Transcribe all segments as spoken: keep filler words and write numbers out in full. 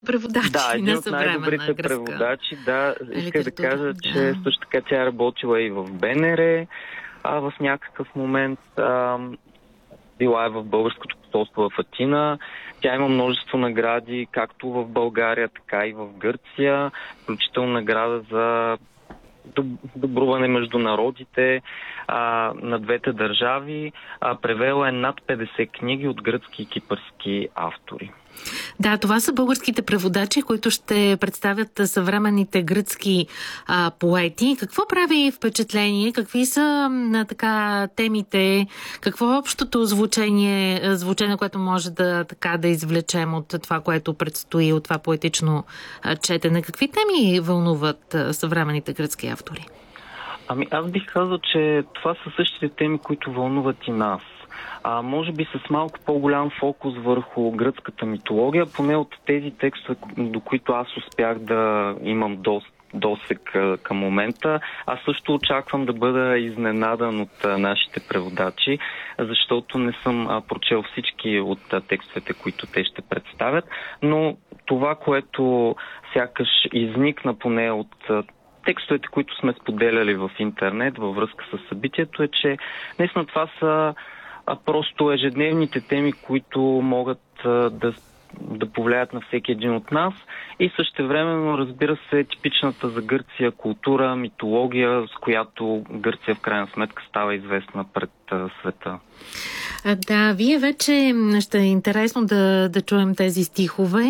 Преводачи Да, един на от съвременна най-добрите гръцка преводачи. Да, исках да кажа, да. че също така тя е работила и в БНР, а в някакъв момент а, била е в българското посолство в Атина. Тя има множество награди, както в България, така и в Гърция, включително награда за добруване между народите а, на двете държави. А, превела е над петдесет книги от гръцки и кипърски автори. Да, това са българските преводачи, които ще представят съвременните гръцки а, поети. Какво прави впечатление? Какви са а, така темите? Какво е общото звучение, звучение, което може да, така, да извлечем от това, което предстои, от това поетично а, четене? Какви теми вълнуват а, съвременните гръцки автори? Ами аз бих казал, че това са същите теми, които вълнуват и нас. А, може би с малко по-голям фокус върху гръцката митология, поне от тези текстове, до които аз успях да имам дос, досег към момента. Аз също очаквам да бъда изненадан от а, нашите преводачи, защото не съм а, прочел всички от а, текстовете, които те ще представят, но това, което сякаш изникна поне от а, текстовете, които сме споделяли в интернет във връзка с събитието, е, че наистина това са а просто ежедневните теми, които могат а, да, да повлияят на всеки един от нас и същевременно, разбира се, типичната за Гърция култура, митология, с която Гърция в крайна сметка става известна пред а, света. А, да, вие вече ще е интересно да, да чуем тези стихове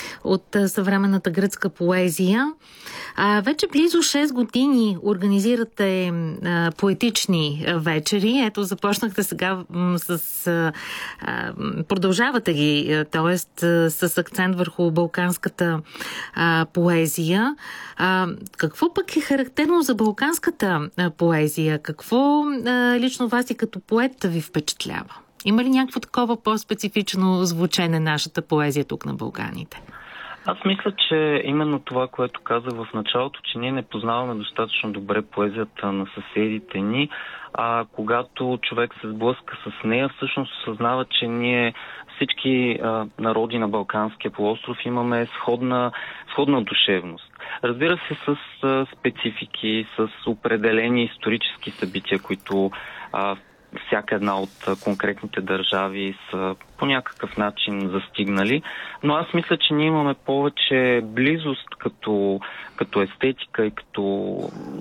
от а, съвременната гръцка поезия. А, вече близо шест години организирате а, поетични а, вечери. Ето, започнахте сега м, с... А, а, продължавате ги, т.е. с акцент върху балканската а, поезия. А, какво пък е характерно за балканската а, поезия? Какво а, лично вас и като поет ви впечатлява? Има ли някакво такова по-специфично звучене нашата поезия тук на Балканите? Аз мисля, че именно това, което казах в началото, че ние не познаваме достатъчно добре поезията на съседите ни, а когато човек се сблъска с нея, всъщност осъзнава, че ние всички а, народи на Балканския полуостров имаме сходна, сходна душевност. Разбира се, с а, специфики, с определени исторически събития, които а, всяка една от конкретните държави са по някакъв начин застигнали. Но аз мисля, че ние имаме повече близост като, като естетика и като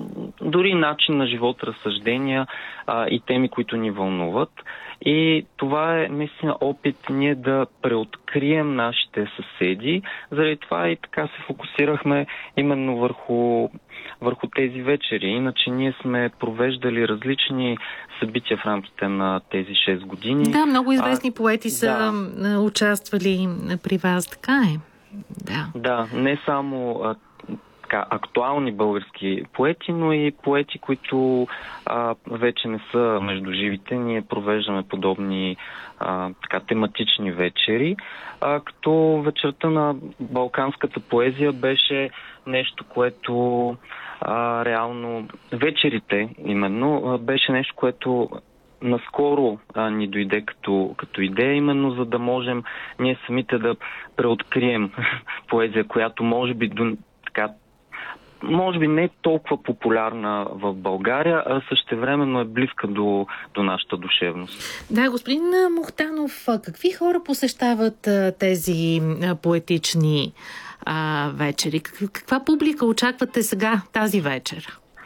дори начин на живот, разсъждения а, и теми, които ни вълнуват. И това е наистина опит ние да преоткрием нашите съседи. Заради това и така се фокусирахме именно върху, върху тези вечери. Иначе ние сме провеждали различни събития в рамките на тези шест години. Да, много известни а, поети са да. участвали при вас, така е. Да, да не само а, така, актуални български поети, но и поети, които а, вече не са между живите. Ние провеждаме подобни а, така, тематични вечери, а, като вечерта на балканската поезия беше нещо, което а, реално вечерите именно а, беше нещо, което наскоро а, ни дойде като, като идея, именно за да можем ние самите да преоткрием поезия, която може би до, така, може би не е толкова популярна в България, а същевременно е близка до, до нашата душевност. Да, господин Мухтанов, какви хора посещават а, тези а, поетични а, вечери? Каква публика очаквате сега тази вечер?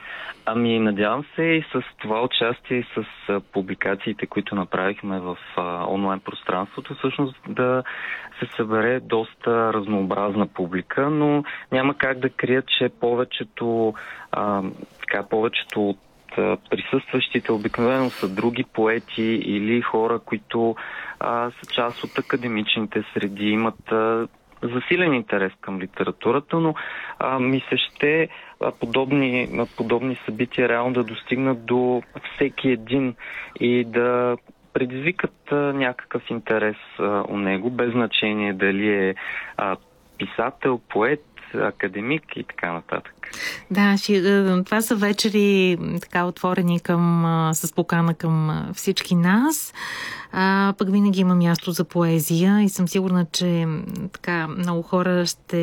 Ами, надявам се и с това участие и с а, публикациите, които направихме в а, онлайн пространството, всъщност да се събере доста разнообразна публика, но няма как да крия, че повечето, а, така, повечето от а, присъстващите обикновено са други поети или хора, които а, са част от академичните среди, имат а, засилен интерес към литературата, но а, ми се ще а, подобни, а, подобни събития реално да достигнат до всеки един и да предизвикат а, някакъв интерес а, у него, без значение дали е а, писател, поет, академик и така нататък. Да, това са вечери така отворени към, с покана към всички нас. А, пък винаги има място за поезия и съм сигурна, че така много хора ще